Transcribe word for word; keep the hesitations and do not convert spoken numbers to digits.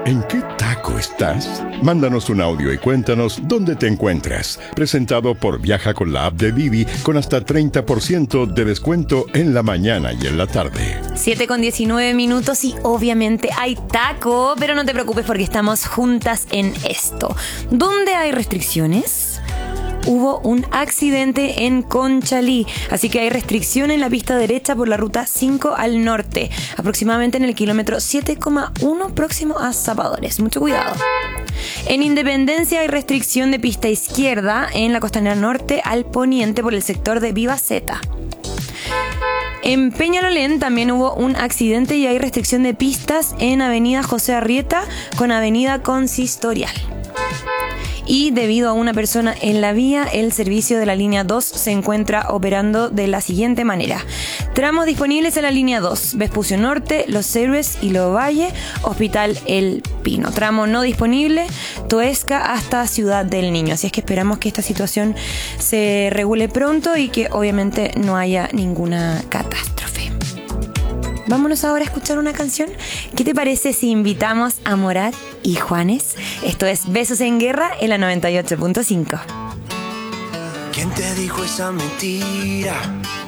¿En qué taco estás? Mándanos un audio y cuéntanos dónde te encuentras. Presentado por Viaja con la app de Didi, con hasta treinta por ciento de descuento en la mañana y en la tarde. siete con diecinueve minutos y obviamente hay taco, pero no te preocupes porque estamos juntas en esto. ¿Dónde hay restricciones? Hubo un accidente en Conchalí, así que hay restricción en la pista derecha por la ruta cinco al norte, aproximadamente en el kilómetro siete coma uno próximo a Zapadores. Mucho cuidado. En Independencia hay restricción de pista izquierda en la costanera norte al poniente por el sector de Vivaceta. En Peñalolén también hubo un accidente y hay restricción de pistas en avenida José Arrieta con avenida Consistorial. Y debido a una persona en la vía, el servicio de la línea dos se encuentra operando de la siguiente manera. Tramos disponibles en la línea dos, Vespucio Norte, Los Héroes y Lo Valle, Hospital El Pino. Tramo no disponible, Toesca hasta Ciudad del Niño. Así es que esperamos que esta situación se regule pronto y que obviamente no haya ninguna catástrofe. Vámonos ahora a escuchar una canción. ¿Qué te parece si invitamos a Morat y Juanes? Esto es Besos en Guerra en la noventa y ocho punto cinco. ¿Quién te dijo esa mentira?